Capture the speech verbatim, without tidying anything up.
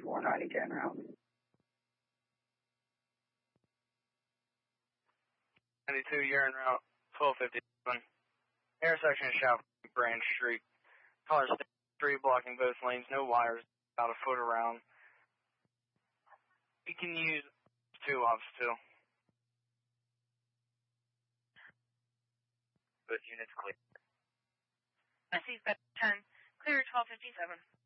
four ninety ten route. ninety-two, you're en route, twelve fifty-seven. Intersection of South Branch Street. Car three blocking both lanes, no wires, about a foot around. You can use two ops too. Both units clear. I see ten, clear twelve fifty-seven.